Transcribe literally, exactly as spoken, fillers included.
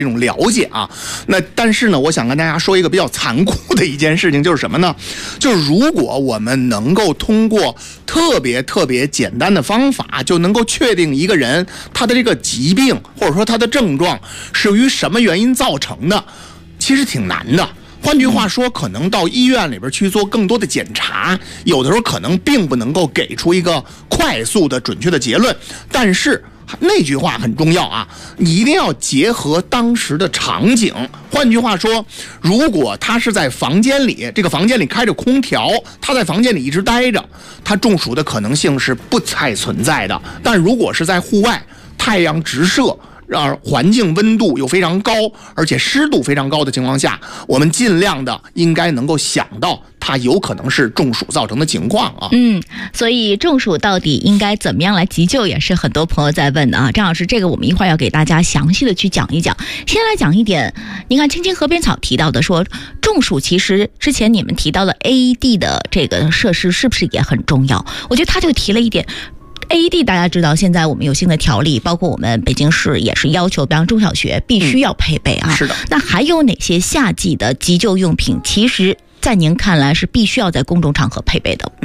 这种了解啊。那但是呢，我想跟大家说一个比较残酷的一件事情，就是什么呢？就是如果我们能够通过特别特别简单的方法，就能够确定一个人他的这个疾病或者说他的症状是由于什么原因造成的，其实挺难的。换句话说，可能到医院里边去做更多的检查，有的时候可能并不能够给出一个快速的准确的结论，但是那句话很重要啊，你一定要结合当时的场景。换句话说，如果他是在房间里，这个房间里开着空调，他在房间里一直待着，他中暑的可能性是不太存在的。但如果是在户外，太阳直射，而环境温度又非常高，而且湿度非常高的情况下，我们尽量的应该能够想到它有可能是中暑造成的情况啊。 嗯，所以中暑到底应该怎么样来急救，也是很多朋友在问的啊。张老师，这个我们一会儿要给大家详细的去讲一讲。先来讲一点，你看青青河边草提到的说，中暑其实之前你们提到的 A E D 的这个设施是不是也很重要？我觉得他就提了一点。A E D 大家知道，现在我们有新的条例，包括我们北京市也是要求，比方中小学必须要配备啊。 嗯、是的。 那还有哪些夏季的急救用品，其实在您看来是必须要在公众场合配备的？